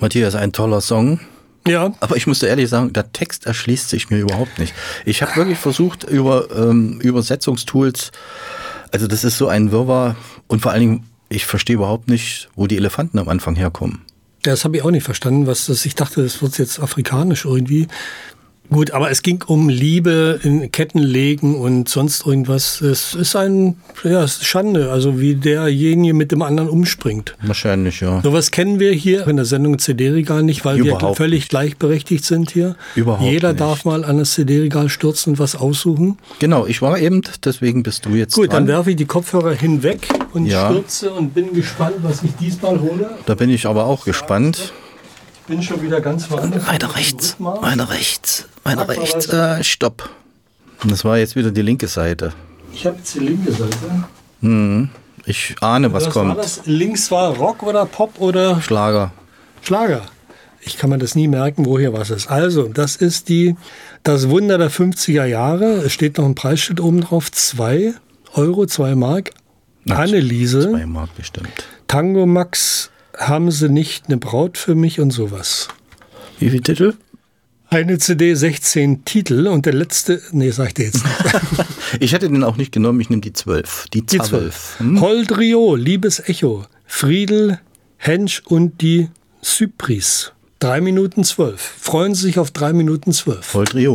Matthias, ein toller Song. Ja. Aber ich muss dir ehrlich sagen, der Text erschließt sich mir überhaupt nicht. Ich habe wirklich versucht, über Übersetzungstools, also das ist so ein Wirrwarr und vor allen Dingen, ich verstehe überhaupt nicht, wo die Elefanten am Anfang herkommen. Das habe ich auch nicht verstanden, ich dachte, das wird jetzt afrikanisch irgendwie. Gut, aber es ging um Liebe in Ketten legen und sonst irgendwas. Es ist es ist Schande, also wie derjenige mit dem anderen umspringt. Wahrscheinlich, ja. Sowas kennen wir hier in der Sendung CD-Regal nicht, weil wir völlig gleichberechtigt sind hier. Überhaupt Jeder nicht. darf mal an das CD-Regal stürzen und was aussuchen. Genau, ich war eben, deswegen bist du jetzt Gut, dran. dann werfe ich die Kopfhörer hinweg und stürze und bin gespannt, was ich diesmal hole. Da bin ich aber auch gespannt. Bin schon wieder ganz woanders. Weiter rechts. Stopp. Das war jetzt wieder die linke Seite. Ich habe jetzt die linke Seite. Ich ahne, was kommt. War das? Links war Rock oder Pop oder Schlager. Schlager. Ich kann mir das nie merken, wo hier was ist. Also, das ist das Wunder der 50er Jahre. Es steht noch ein Preisschild oben drauf. 2 Euro, 2 Mark. Anneliese. 2 Mark bestimmt. Tango Max. Haben Sie nicht eine Braut für mich und sowas? Wie viele Titel? Eine CD, 16 Titel und der letzte, sag ich dir jetzt nicht. Ich hätte den auch nicht genommen, ich nehme die 12. Die 12. Holdrio, Liebes Echo, Friedel, Hensch und die Cypris. 3 Minuten 12. Freuen Sie sich auf 3 Minuten 12. Holdrio.